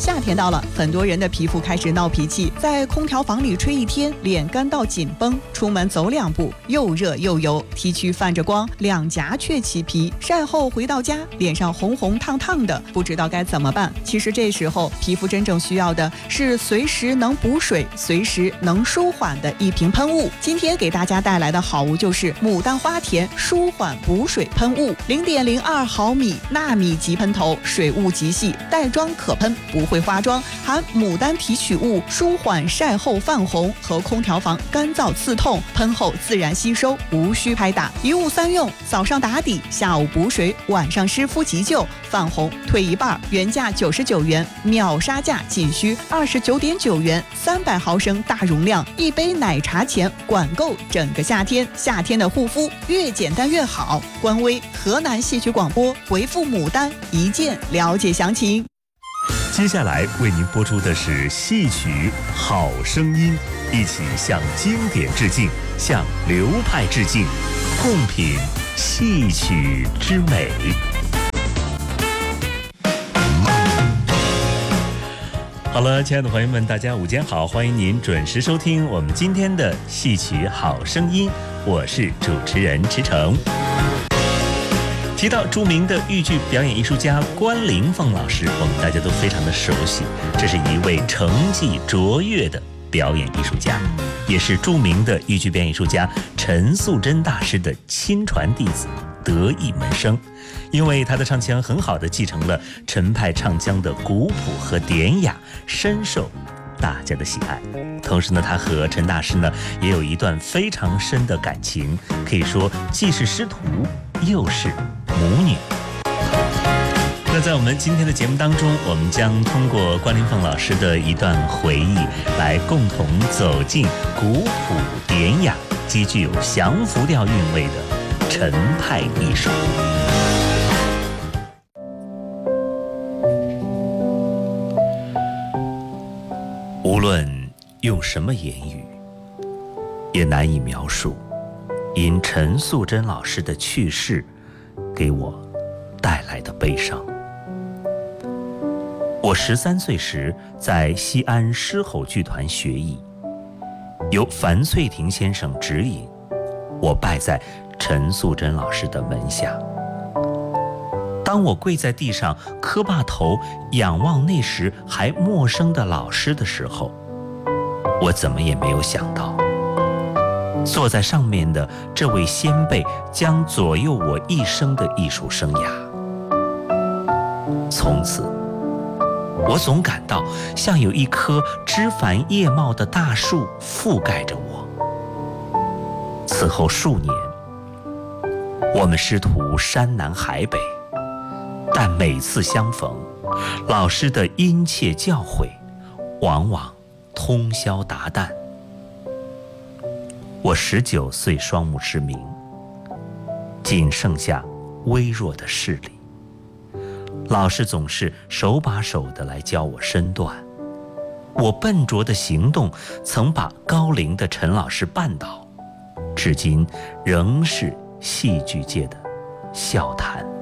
夏天到了，很多人的皮肤开始闹脾气，在空调房里吹一天，脸干到紧绷，出门走2步又热又油，T 区泛着光，两颊却起皮，晒后回到家，脸上红红烫烫的，不知道该怎么办。其实这时候皮肤真正需要的是随时能补水、随时能舒缓的一瓶喷雾。今天给大家带来的好物就是牡丹花田舒缓补水喷雾，0.02毫米纳米级喷头，水雾极细，带妆可喷，不会花妆，含牡丹提取物，舒缓晒后泛红和空调房干燥刺痛，喷后自然吸收，无需拍打，一物3用，早上打底，下午补水，晚上湿敷急救，泛红退一半，原价99元，秒杀价仅需29.9元，300毫升大容量，一杯奶茶钱，管够整个夏天。夏天的护肤越简单越好。官微河南戏曲广播回复牡丹一键了解详情。 接下来为您播出的是戏曲好声音，一起向经典致敬，向流派致敬，共品戏曲之美。好了，亲爱的朋友们，大家午间好，欢迎您准时收听我们今天的戏曲好声音，我是主持人池诚。提到著名的豫剧表演艺术家关凌凤老师，我们大家都非常的熟悉，这是一位成绩卓越的表演艺术家，也是著名的豫剧表演艺术家陈素贞大师的亲传弟子，得意门生。因为他的唱腔很好地继承了陈派唱腔的古朴和典雅，深受大家的喜爱。同时呢，他和陈大师呢也有一段非常深的感情，可以说既是师徒又是母女。那在我们今天的节目当中，我们将通过关凌凤老师的一段回忆，来共同走进古朴典雅、极具有降服调韵味的陈派艺术。无论用什么言语，也难以描述因陈素贞老师的去世给我带来的悲伤。我13岁时在西安狮吼剧团学艺，由樊翠婷先生指引，我拜在陈素贞老师的门下。当我跪在地上磕把头仰望那时还陌生的老师的时候，我怎么也没有想到，坐在上面的这位先辈将左右我一生的艺术生涯。从此我总感到像有一棵枝繁叶茂的大树覆盖着我。此后数年，我们师徒山南海北，但每次相逢，老师的殷切教诲往往通宵达旦。我19岁双目失明，仅剩下微弱的视力。老师总是手把手地来教我身段，我笨拙的行动曾把高龄的陈老师绊倒，至今仍是戏剧界的笑谈。